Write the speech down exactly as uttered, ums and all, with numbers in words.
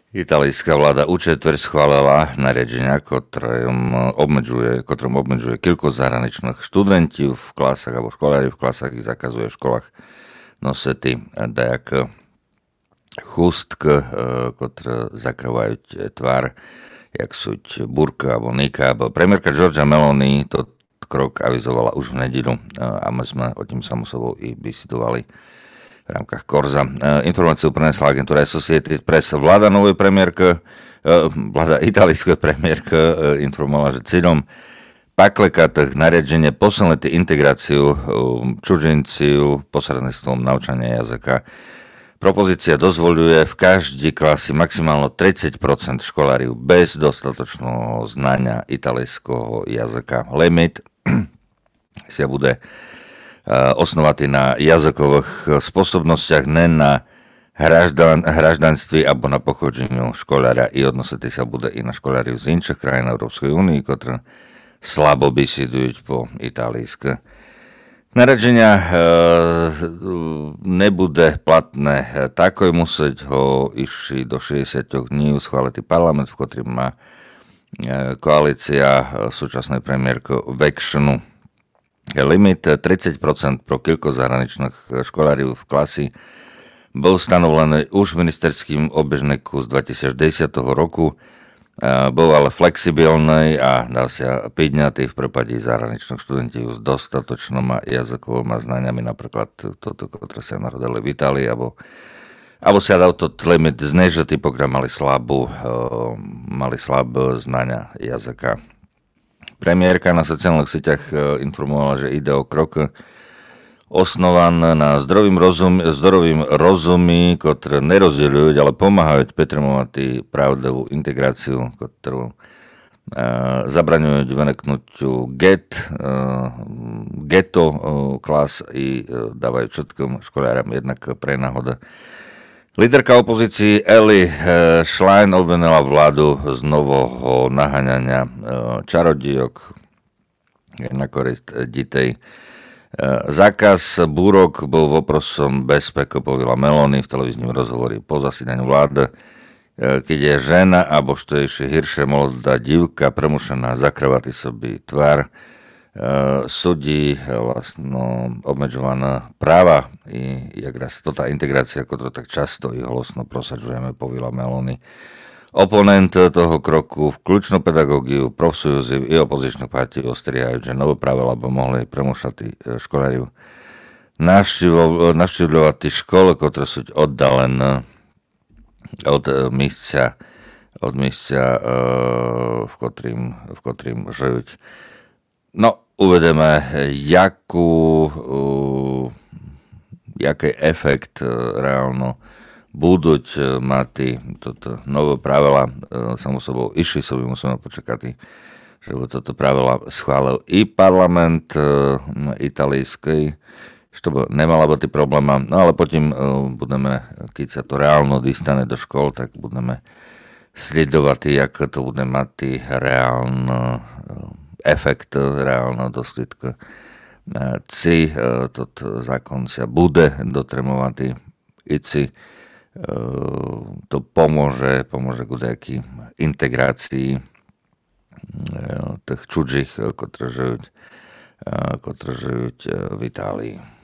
Italijská vláda účetver schválila nariadenia, ktorom obmedzuje, ktorom obmedzuje koľko zahraničných študentov v klasách alebo školári v klasách ich zakazuje v školách nositi dajak chustk, ktoré zakrývajú tvár, jak sú burka alebo niqab. Premiérka Giorgia Meloni to krok avizovala už v nedeľu a my sme o tým samozrejme i bisidovali v rámkach Korza. Informáciu prenesla agentúra Associated Press. Vláda novej premiérky, vláda italijskej premiérky informovala, že cieľom paklekatých nariadenie posilniť integráciu cudzincov posredníctvom naučania jazyka. Propozícia dozvoľuje v každej klasi maximálne tridsať percent školáriv bez dostatočného znania italského jazyka. Limit sa bude osnovať na jazykových spôsobnostiach, ne na hraždan, hraždanství alebo na pochodženiu školára i odnositi sa bude i na školáriv z inších krajín Európskej únie, ktoré slabo bisidujú po italísky. Naradženia e, nebude platné takoj, musieť ho išli do šesťdesiat dní schváliť parlament, v ktorým má e, koalícia súčasnej premiérky väčšinu. Limit tridsať percent pro koľko zahraničných školáriv v klasi bol stanovený už ministerským obežníku z dvetisícdesať roku. Bol ale flexibilný a dal sa pidňatý v prípade zahraničných študentov s dostatočnými jazykovými znaniami, napríklad toto, ktoré sa narodili v Itálii, alebo, alebo sa dal to limit znežitý, pokiaľ mali slabú, mali slabé znania jazyka. Premiérka na sociálnych sieťach informovala, že ide o krok osnovaný na zdravým rozum, zdravým rozumí, ktoré nerozdeľujú, ale pomáhajú pretramovať pravdovú integráciu, ktorú uh, zabraňujú vyneknutiu get, uh, ghetto uh, klas i uh, dávajú všetkým školáram jednak pre náhoda. Líderka opozícii Eli Schlein obvinila vládu z nového naháňania čarodíjok na korist detí. Zákaz búrok bol voprosom bezpeku, povedala Meloni v televíznym rozhovore po zasídaní vlády, keď je žena alebo što je ešte hiršie mladá divka premušená zakrvati sobi tvár, súdi vlastno obmedzovaná práva i jak raz to tá integrácia, ako to tak často i hlasno prosaďujeme, povila Meloni. Oponent toho kroku v kľúčnú pedagógiu, profsujúzi i opozičnú partiu ostrihajú, že nové pravidlá by mohli premúšať školáriu navštívľovať školy, ktoré sú oddalené od místa, od místa, v ktorým, v ktorým žijú. No, uvedeme, jakú, jaký efekt reálno budú mať toto nové pravila. Samo sobou išli sobie musíme počakať, že toto pravila schválil i parlament italíský, že to nemala byť probléma. No ale potom budeme, keď sa to reálno dostane do škol, tak budeme sledovať, jak to bude mať reálno efekt, reálna dosledka. Ci toto zákon sa bude dotremovať i ci to pomôže, pomôže k nejakej integrácii tých cudzích, ktorí žijú v Itálii.